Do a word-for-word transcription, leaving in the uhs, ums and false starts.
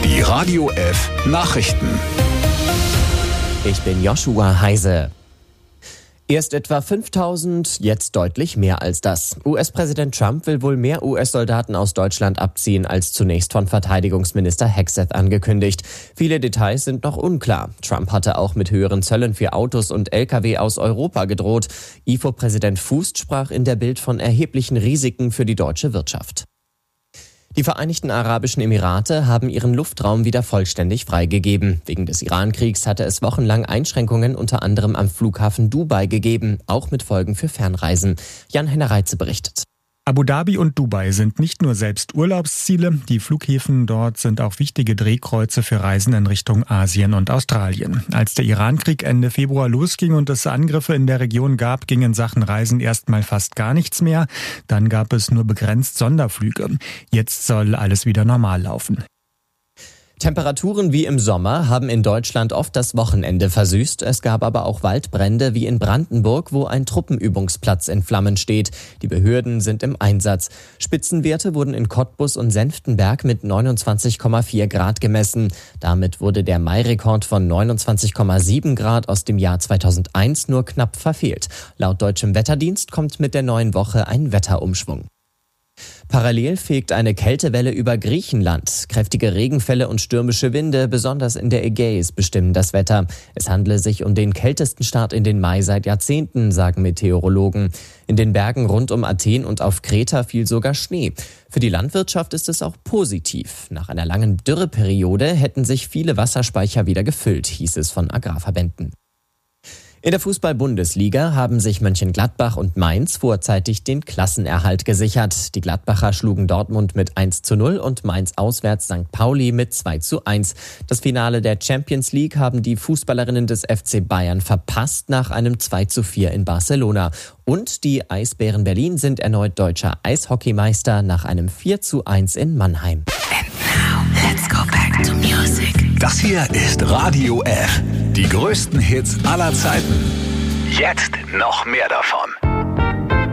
Die Radio F Nachrichten. Ich bin Joshua Heise. Erst etwa fünftausend, jetzt deutlich mehr als das. U S-Präsident Trump will wohl mehr U S-Soldaten aus Deutschland abziehen, als zunächst von Verteidigungsminister Hegseth angekündigt. Viele Details sind noch unklar. Trump hatte auch mit höheren Zöllen für Autos und L K W aus Europa gedroht. I F O-Präsident Fußt sprach in der Bild von erheblichen Risiken für die deutsche Wirtschaft. Die Vereinigten Arabischen Emirate haben ihren Luftraum wieder vollständig freigegeben. Wegen des Iran-Kriegs hatte es wochenlang Einschränkungen unter anderem am Flughafen Dubai gegeben, auch mit Folgen für Fernreisen. Jan-Henner Reitze berichtet. Abu Dhabi und Dubai sind nicht nur selbst Urlaubsziele, die Flughäfen dort sind auch wichtige Drehkreuze für Reisen in Richtung Asien und Australien. Als der Irankrieg Ende Februar losging und es Angriffe in der Region gab, ging in Sachen Reisen erstmal fast gar nichts mehr. Dann gab es nur begrenzt Sonderflüge. Jetzt soll alles wieder normal laufen. Temperaturen wie im Sommer haben in Deutschland oft das Wochenende versüßt. Es gab aber auch Waldbrände wie in Brandenburg, wo ein Truppenübungsplatz in Flammen steht. Die Behörden sind im Einsatz. Spitzenwerte wurden in Cottbus und Senftenberg mit neunundzwanzig Komma vier Grad gemessen. Damit wurde der Mai-Rekord von neunundzwanzig Komma sieben Grad aus dem Jahr zweitausendeins nur knapp verfehlt. Laut deutschem Wetterdienst kommt mit der neuen Woche ein Wetterumschwung. Parallel fegt eine Kältewelle über Griechenland. Kräftige Regenfälle und stürmische Winde, besonders in der Ägäis, bestimmen das Wetter. Es handle sich um den kältesten Start in den Mai seit Jahrzehnten, sagen Meteorologen. In den Bergen rund um Athen und auf Kreta fiel sogar Schnee. Für die Landwirtschaft ist es auch positiv. Nach einer langen Dürreperiode hätten sich viele Wasserspeicher wieder gefüllt, hieß es von Agrarverbänden. In der Fußball-Bundesliga haben sich Mönchengladbach und Mainz vorzeitig den Klassenerhalt gesichert. Die Gladbacher schlugen Dortmund mit eins zu null und Mainz auswärts Sankt Pauli mit zwei zu eins. Das Finale der Champions League haben die Fußballerinnen des F C Bayern verpasst nach einem zwei zu vier in Barcelona. Und die Eisbären Berlin sind erneut deutscher Eishockeymeister nach einem vier zu eins in Mannheim. And now, let's go back to music. Das hier ist Radio F. Die größten Hits aller Zeiten. Jetzt noch mehr davon.